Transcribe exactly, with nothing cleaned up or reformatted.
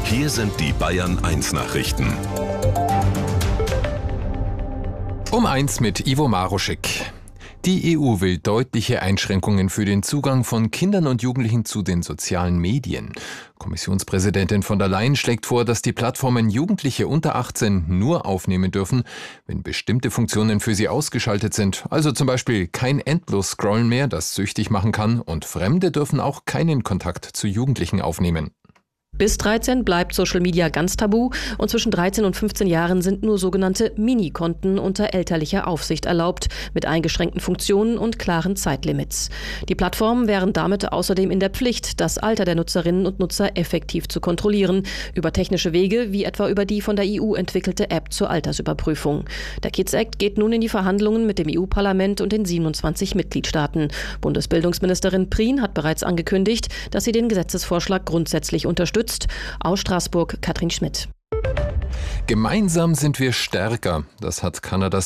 Hier sind die Bayern eins Nachrichten. Um eins mit Ivo Maruschek. Die E U will deutliche Einschränkungen für den Zugang von Kindern und Jugendlichen zu den sozialen Medien. Kommissionspräsidentin von der Leyen schlägt vor, dass die Plattformen Jugendliche unter achtzehn nur aufnehmen dürfen, wenn bestimmte Funktionen für sie ausgeschaltet sind. Also zum Beispiel kein Endlos-Scrollen mehr, das süchtig machen kann, und Fremde dürfen auch keinen Kontakt zu Jugendlichen aufnehmen. Bis dreizehn bleibt Social Media ganz tabu und zwischen dreizehn und fünfzehn Jahren sind nur sogenannte Mini-Konten unter elterlicher Aufsicht erlaubt, mit eingeschränkten Funktionen und klaren Zeitlimits. Die Plattformen wären damit außerdem in der Pflicht, das Alter der Nutzerinnen und Nutzer effektiv zu kontrollieren, über technische Wege, wie etwa über die von der E U entwickelte App zur Altersüberprüfung. Der Kids Act geht nun in die Verhandlungen mit dem E U-Parlament und den siebenundzwanzig Mitgliedstaaten. Bundesbildungsministerin Prien hat bereits angekündigt, dass sie den Gesetzesvorschlag grundsätzlich unterstützt. Aus Straßburg Katrin Schmidt. Gemeinsam sind wir stärker. Das hat Kanadas